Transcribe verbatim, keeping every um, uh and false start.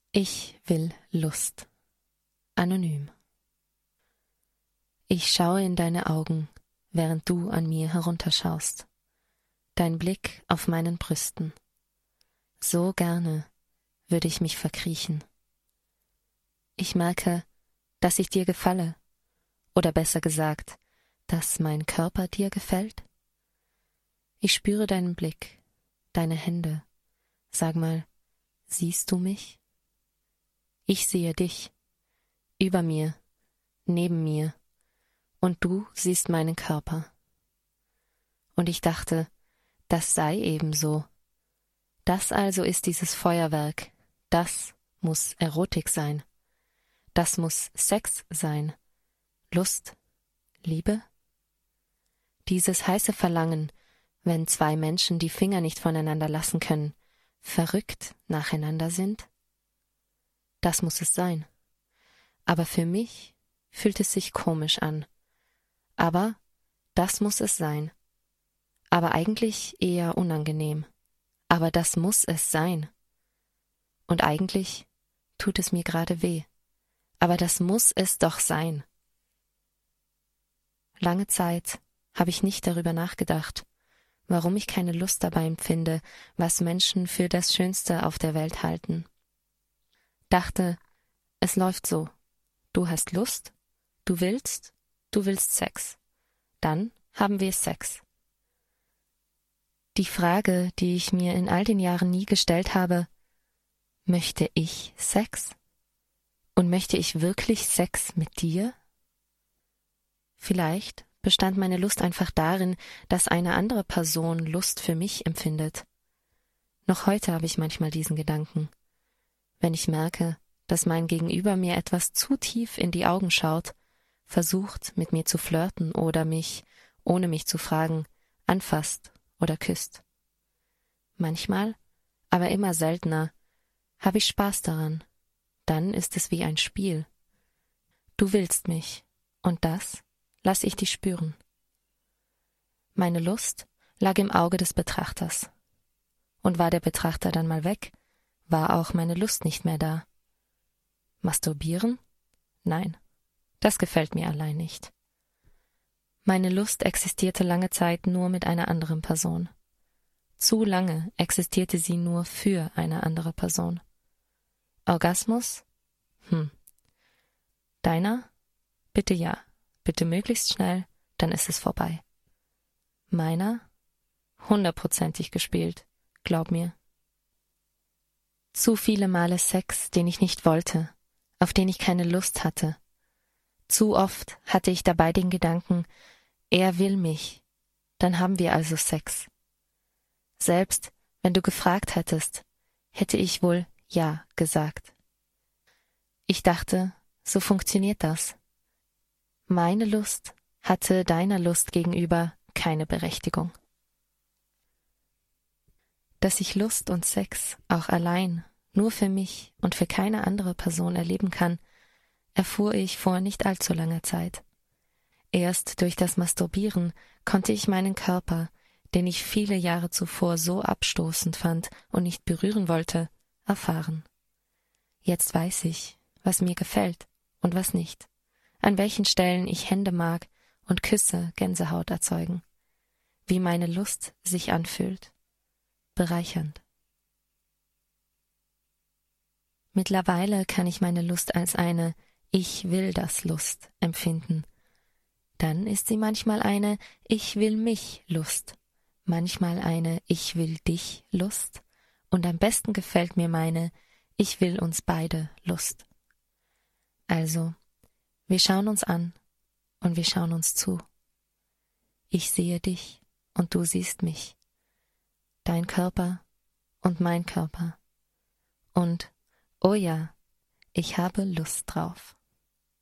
Ich will Lust. Anonym. Ich schaue in deine Augen, während du an mir herunterschaust. Dein Blick auf meinen Brüsten. So gerne würde ich mich verkriechen. Ich merke, dass ich dir gefalle, oder besser gesagt, dass mein Körper dir gefällt. Ich spüre deinen Blick, deine Hände. Sag mal, siehst du mich? Ich sehe dich, über mir, neben mir, und du siehst meinen Körper. Und ich dachte, das sei eben so. Das also ist dieses Feuerwerk, das muss Erotik sein. Das muss Sex sein, Lust, Liebe. Dieses heiße Verlangen, wenn zwei Menschen die Finger nicht voneinander lassen können, verrückt nacheinander sind? Das muss es sein. Aber für mich fühlt es sich komisch an. Aber das muss es sein. Aber eigentlich eher unangenehm. Aber das muss es sein. Und eigentlich tut es mir gerade weh. Aber das muss es doch sein. Lange Zeit habe ich nicht darüber nachgedacht, warum ich keine Lust dabei empfinde, was Menschen für das Schönste auf der Welt halten. Dachte, es läuft so. Du hast Lust, du willst, du willst Sex. Dann haben wir Sex. Die Frage, die ich mir in all den Jahren nie gestellt habe, möchte ich Sex? Und möchte ich wirklich Sex mit dir? Vielleicht bestand meine Lust einfach darin, dass eine andere Person Lust für mich empfindet. Noch heute habe ich manchmal diesen Gedanken. Wenn ich merke, dass mein Gegenüber mir etwas zu tief in die Augen schaut, versucht, mit mir zu flirten oder mich, ohne mich zu fragen, anfasst oder küsst. Manchmal, aber immer seltener, habe ich Spaß daran. Dann ist es wie ein Spiel. Du willst mich, und das lass ich dich spüren. Meine Lust lag im Auge des Betrachters. Und war der Betrachter dann mal weg, war auch meine Lust nicht mehr da. Masturbieren? Nein, das gefällt mir allein nicht. Meine Lust existierte lange Zeit nur mit einer anderen Person. Zu lange existierte sie nur für eine andere Person. Orgasmus? Hm. Deiner? Bitte ja. Bitte möglichst schnell, dann ist es vorbei. Meiner? Hundertprozentig gespielt, glaub mir. Zu viele Male Sex, den ich nicht wollte, auf den ich keine Lust hatte. Zu oft hatte ich dabei den Gedanken, er will mich, dann haben wir also Sex. Selbst wenn du gefragt hättest, hätte ich wohl ja gesagt. Ich dachte, so funktioniert das. Meine Lust hatte deiner Lust gegenüber keine Berechtigung. Dass ich Lust und Sex auch allein, nur für mich und für keine andere Person erleben kann, erfuhr ich vor nicht allzu langer Zeit. Erst durch das Masturbieren konnte ich meinen Körper, den ich viele Jahre zuvor so abstoßend fand und nicht berühren wollte, erfahren. Jetzt weiß ich, was mir gefällt und was nicht, an welchen Stellen ich Hände mag und Küsse Gänsehaut erzeugen, wie meine Lust sich anfühlt. Bereichernd. Mittlerweile kann ich meine Lust als eine Ich will das Lust empfinden. Dann ist sie manchmal eine Ich will mich Lust, manchmal eine Ich will dich Lust und am besten gefällt mir meine Ich will uns beide Lust. Also, wir schauen uns an und wir schauen uns zu. Ich sehe dich und du siehst mich. Dein Körper und mein Körper. Und, oh ja, ich habe Lust drauf.